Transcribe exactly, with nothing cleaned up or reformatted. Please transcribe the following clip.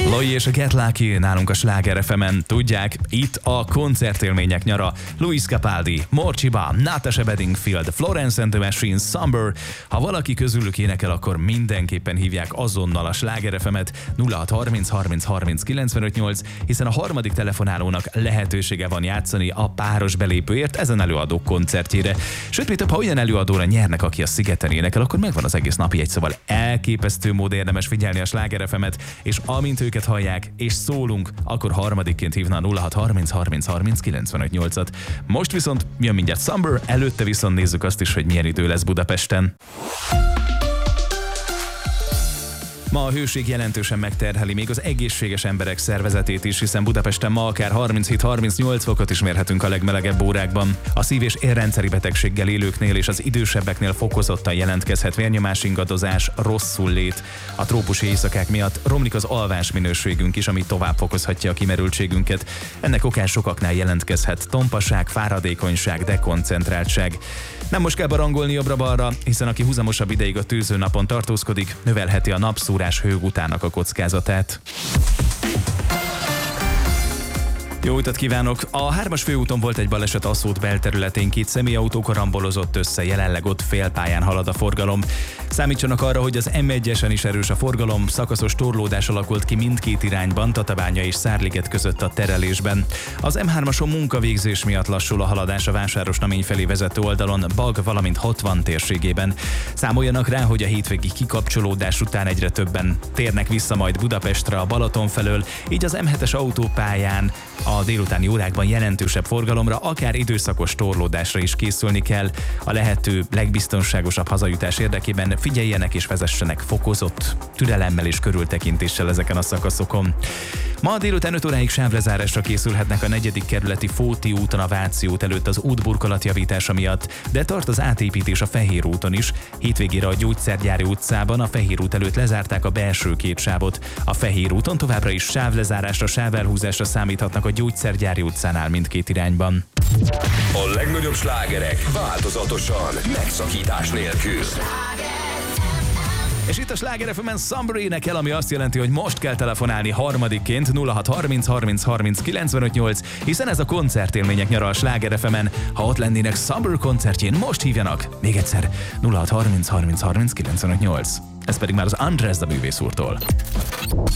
Loi és a Get Lucky nálunk a Sláger ef emen. Tudják, itt a koncertélmények nyara. Luis Capaldi, Morcsiba, Natasha Bedingfield, Florence and the Machine, Somber. Ha valaki közülük énekel, akkor mindenképpen hívják azonnal a Sláger ef emet nulla hat harminc harminc harminc kilencvenöt nyolc, hiszen a harmadik telefonálónak lehetősége van játszani a páros belépőért ezen előadók koncertjére. Sőt, mi több, ha olyan előadóra nyernek, aki a Szigeten énekel, akkor megvan az egész napi egy, szóval elképesztő mód érdemes figyelni a Sláger ef emet, és amint őket hallják és szólunk, akkor harmadikként hívna a nulla hat harminc harminc harminc kilencvenöt nyolcat. Most viszont jön mindjárt Somber, előtte viszont nézzük azt is, hogy milyen idő lesz Budapesten. Ma a hőség jelentősen megterheli még az egészséges emberek szervezetét is, hiszen Budapesten ma akár harminchét harmincnyolc fokot is mérhetünk a legmelegebb órákban. A szív- és érrendszeri betegséggel élőknél és az idősebbeknél fokozottan jelentkezhet vérnyomásingadozás, rosszullét. A trópusi éjszakák miatt romlik az alvás minőségünk is, ami tovább fokozhatja a kimerültségünket. Ennek okán sokaknál jelentkezhet tompaság, fáradékonyság, dekoncentráltság. Nem most kell barangolni jobbra-balra, hiszen aki húzamosabb ideig a tűzőnapon tartózkodik, növelheti a napszúrás hőgutának a kockázatát. Jó utat kívánok! A hármas főúton volt egy baleset Aszód belterületén, két személyautó karambolozott össze, jelenleg ott félpályán halad a forgalom. Számítsanak arra, hogy az em egyesen is erős a forgalom, szakaszos torlódás alakult ki mindkét irányban, Tatabánya és Szárliget között a terelésben. Az em hármason munkavégzés miatt lassul a haladás a Vásárosnamény felé vezető oldalon, Bag, valamint hatvan térségében. Számoljanak rá, hogy a hétvégi kikapcsolódás után egyre többen térnek vissza majd Budapestre a Balaton felől, így az em hetes autópályán a délutáni órákban jelentősebb forgalomra, akár időszakos torlódásra is készülni kell. A lehető legbiztonságosabb hazajutás érdekében figyeljenek és vezessenek fokozott türelemmel és körültekintéssel ezeken a szakaszokon. Ma délután öt óráig sávlezárásra készülhetnek a negyedik kerületi Fóti úton a Váci út előtt az útburkolat javítása miatt, de tart az átépítés a Fehér úton is. Hétvégére a Gyógyszergyári utcában a Fehér út előtt lezárták a belső két sávot. A Fehér úton továbbra is sávlezárásra, sávelhúzásra számíthatnak a Gyógyszergyári utcánál mindkét irányban. A legnagyobb slágerek változatosan, megszakítás nélkül. És itt a Sláger ef emen Somber énekel, ami azt jelenti, hogy most kell telefonálni harmadikként nulla hat harminc harminc harminc kilencvenöt nyolc, hiszen ez a koncertélmények nyara a Sláger ef emen. Ha ott lennének Somber koncertjén, most hívjanak. Még egyszer nulla hat harminc harminc harminc kilencvenöt nyolc. Ez pedig már az András a művész úrtól.